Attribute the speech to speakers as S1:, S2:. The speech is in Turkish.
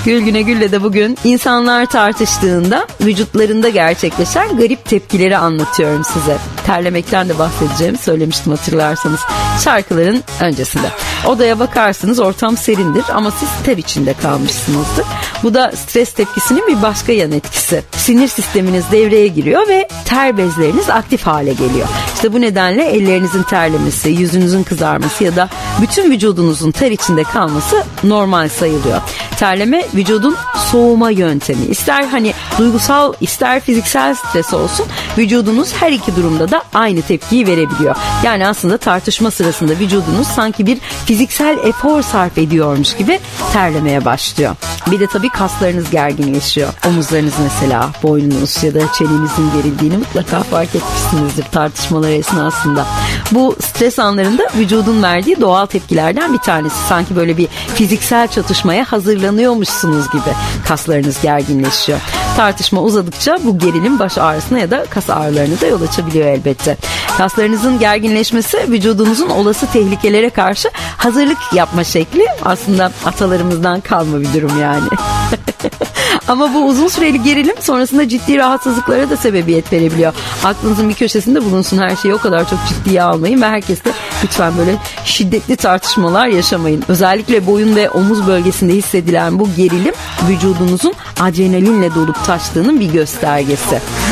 S1: Gül Güne Gül'le de bugün insanlar tartıştığında vücutlarında gerçekleşen garip tepkileri anlatıyorum size. Terlemekten de bahsedeceğimi söylemiştim hatırlarsanız şarkıların öncesinde. Odaya bakarsınız, ortam serindir ama siz ter içinde kalmışsınızdır. Bu da stres tepkisinin bir başka yan etkisi. Sinir sisteminiz devreye giriyor ve ter bezleriniz aktif hale geliyor. İşte bu nedenle ellerinizin terlemesi, yüzünüzün kızarması ya da bütün vücudunuzun ter içinde kalması normal sayılıyor. Terleme vücudun soğuma yöntemi. İster hani duygusal, ister fiziksel stres olsun, vücudunuz her iki durumda da aynı tepkiyi verebiliyor. Yani aslında tartışma sırasında vücudunuz sanki bir fiziksel efor sarf ediyormuş gibi terlemeye başlıyor. Bir de tabii kaslarınız gerginleşiyor. Omuzlarınız mesela, boynunuz ya da çenenizin gerildiğini mutlaka fark etmişsinizdir tartışmalar esnasında. Bu stres anlarında vücudun verdiği doğal tepkilerden bir tanesi. Sanki böyle bir fiziksel çatışmaya hazırlanıyormuşsunuz gibi kaslarınız gerginleşiyor. Tartışma uzadıkça bu gerilim baş ağrısına ya da kas ağrılarına da yol açabiliyor elbette. Kaslarınızın gerginleşmesi vücudunuzun olası tehlikelere karşı hazırlık yapma şekli, aslında atalarımızdan kalma bir durum yani. Ama bu uzun süreli gerilim sonrasında ciddi rahatsızlıklara da sebebiyet verebiliyor. Aklınızın bir köşesinde bulunsun, her şeyi o kadar çok ciddiye almayın ve herkesle lütfen böyle şiddetli tartışmalar yaşamayın. Özellikle boyun ve omuz bölgesinde hissedilen bu gerilim vücudunuzun adrenalinle dolup taştığının bir göstergesi.